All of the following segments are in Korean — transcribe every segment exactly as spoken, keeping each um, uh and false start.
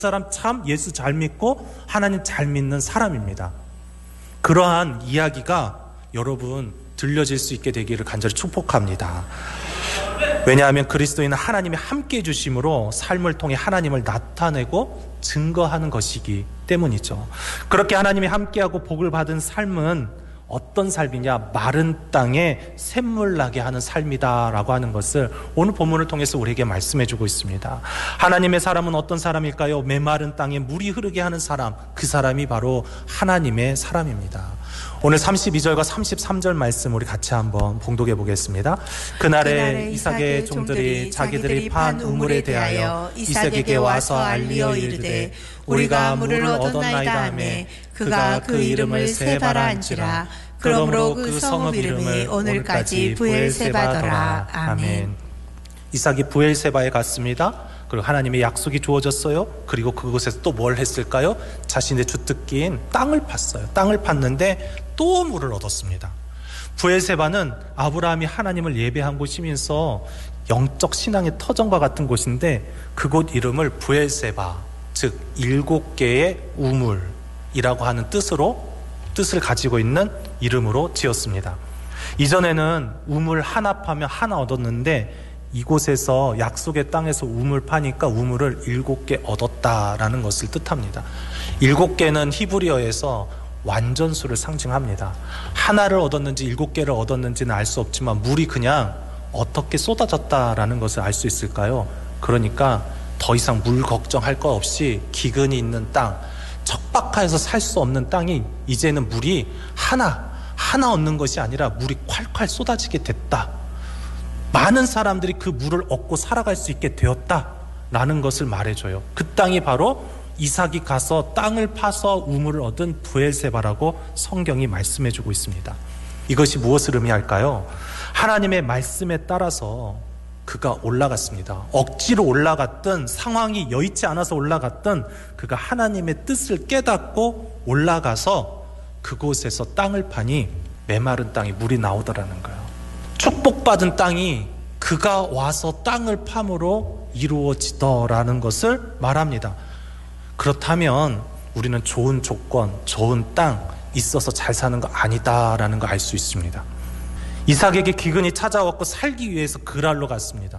사람 참 예수 잘 믿고 하나님 잘 믿는 사람입니다. 그러한 이야기가 여러분 들려질 수 있게 되기를 간절히 축복합니다. 왜냐하면 그리스도인은 하나님이 함께 해주심으로 삶을 통해 하나님을 나타내고 증거하는 것이기 때문이죠. 그렇게 하나님이 함께하고 복을 받은 삶은 어떤 삶이냐? 마른 땅에 샘물 나게 하는 삶이다라고 하는 것을 오늘 본문을 통해서 우리에게 말씀해 주고 있습니다. 하나님의 사람은 어떤 사람일까요? 메마른 땅에 물이 흐르게 하는 사람, 그 사람이 바로 하나님의 사람입니다. 오늘 삼십이 절과 삼십삼 절 말씀 우리 같이 한번 봉독해 보겠습니다. 그날에, 그날에 이삭의 종들이 자기들이 판 우물에 대하여 이삭에게 와서 알리어 이르되 우리가 물을 얻었나이다 하매 그가 그 이름을 세바라 한지라. 그러므로 그 성읍 이름이 오늘까지 브엘세바더라. 아멘. 이삭이 브엘세바에 갔습니다. 그리고 하나님의 약속이 주어졌어요. 그리고 그곳에서 또 뭘 했을까요? 자신의 주특기인 땅을 팠어요. 땅을 팠는데 또 물을 얻었습니다. 브엘세바는 아브라함이 하나님을 예배한 곳이면서 영적 신앙의 터전과 같은 곳인데 그곳 이름을 브엘세바, 즉 일곱 개의 우물이라고 하는 뜻으로 뜻을 가지고 있는 이름으로 지었습니다. 이전에는 우물 하나 파면 하나 얻었는데 이곳에서 약속의 땅에서 우물 파니까 우물을 일곱 개 얻었다라는 것을 뜻합니다. 일곱 개는 히브리어에서 완전수를 상징합니다. 하나를 얻었는지 일곱 개를 얻었는지는 알 수 없지만 물이 그냥 어떻게 쏟아졌다라는 것을 알 수 있을까요? 그러니까 더 이상 물 걱정할 거 없이 기근이 있는 땅, 척박하여서 살 수 없는 땅이 이제는 물이 하나 하나 얻는 것이 아니라 물이 콸콸 쏟아지게 됐다. 많은 사람들이 그 물을 얻고 살아갈 수 있게 되었다라는 것을 말해줘요. 그 땅이 바로 이삭이 가서 땅을 파서 우물을 얻은 브엘세바라고 성경이 말씀해주고 있습니다. 이것이 무엇을 의미할까요? 하나님의 말씀에 따라서 그가 올라갔습니다. 억지로 올라갔던, 상황이 여의치 않아서 올라갔던 그가 하나님의 뜻을 깨닫고 올라가서 그곳에서 땅을 파니 메마른 땅에 물이 나오더라는 거예요. 축복받은 땅이 그가 와서 땅을 팜으로 이루어지더라는 것을 말합니다. 그렇다면 우리는 좋은 조건, 좋은 땅 있어서 잘 사는 거 아니다라는 거 알 수 있습니다. 이삭에게 기근이 찾아왔고 살기 위해서 그랄로 갔습니다.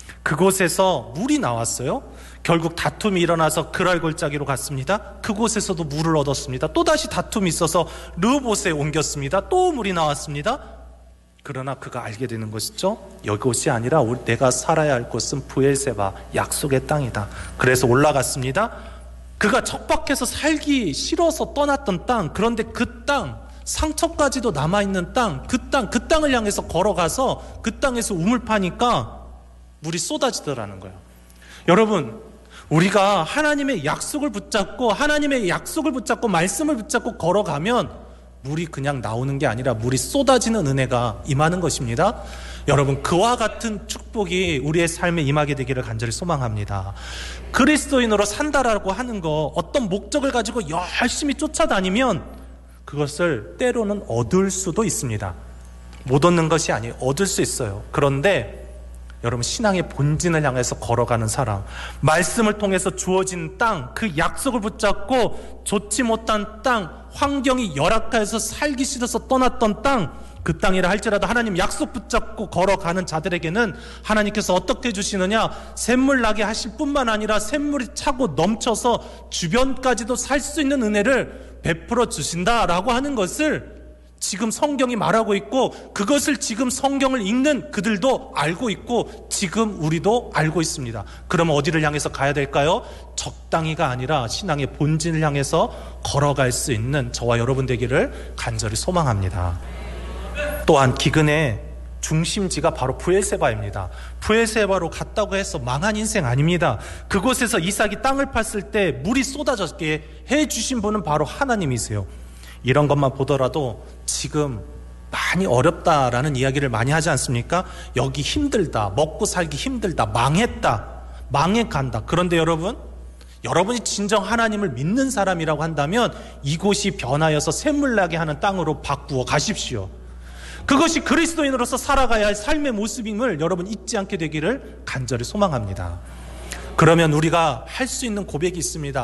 그곳에서 물이 나왔어요. 결국 다툼이 일어나서 그랄 골짜기로 갔습니다. 그곳에서도 물을 얻었습니다. 또다시 다툼이 있어서 르호봇에 옮겼습니다. 또 물이 나왔습니다. 그러나 그가 알게 되는 것이죠. 이곳이 아니라 우리 내가 살아야 할 곳은 브엘세바, 약속의 땅이다. 그래서 올라갔습니다. 그가 척박해서 살기 싫어서 떠났던 땅, 그런데 그 땅, 상처까지도 남아있는 땅, 그 땅, 그 땅을 향해서 걸어가서 그 땅에서 우물 파니까 물이 쏟아지더라는 거예요. 여러분, 우리가 하나님의 약속을 붙잡고 하나님의 약속을 붙잡고 말씀을 붙잡고 걸어가면 물이 그냥 나오는 게 아니라 물이 쏟아지는 은혜가 임하는 것입니다. 여러분, 그와 같은 축복이 우리의 삶에 임하게 되기를 간절히 소망합니다. 그리스도인으로 산다라고 하는 거, 어떤 목적을 가지고 열심히 쫓아다니면 그것을 때로는 얻을 수도 있습니다. 못 얻는 것이 아니에요. 얻을 수 있어요. 그런데 여러분, 신앙의 본진을 향해서 걸어가는 사람, 말씀을 통해서 주어진 땅, 그 약속을 붙잡고 좋지 못한 땅, 환경이 열악해서 살기 싫어서 떠났던 땅, 그 땅이라 할지라도 하나님 약속 붙잡고 걸어가는 자들에게는 하나님께서 어떻게 해주시느냐, 샘물 나게 하실 뿐만 아니라 샘물이 차고 넘쳐서 주변까지도 살 수 있는 은혜를 베풀어 주신다라고 하는 것을 지금 성경이 말하고 있고, 그것을 지금 성경을 읽는 그들도 알고 있고 지금 우리도 알고 있습니다. 그러면 어디를 향해서 가야 될까요? 적당히가 아니라 신앙의 본진을 향해서 걸어갈 수 있는 저와 여러분 되기를 간절히 소망합니다. 또한 기근의 중심지가 바로 브엘세바입니다. 브엘세바로 갔다고 해서 망한 인생 아닙니다. 그곳에서 이삭이 땅을 팠을 때 물이 쏟아졌게 해주신 분은 바로 하나님이세요. 이런 것만 보더라도 지금 많이 어렵다라는 이야기를 많이 하지 않습니까? 여기 힘들다, 먹고 살기 힘들다, 망했다, 망해간다. 그런데 여러분, 여러분이 진정 하나님을 믿는 사람이라고 한다면 이곳이 변하여서 샘물나게 하는 땅으로 바꾸어 가십시오. 그것이 그리스도인으로서 살아가야 할 삶의 모습임을 여러분 잊지 않게 되기를 간절히 소망합니다. 그러면 우리가 할 수 있는 고백이 있습니다.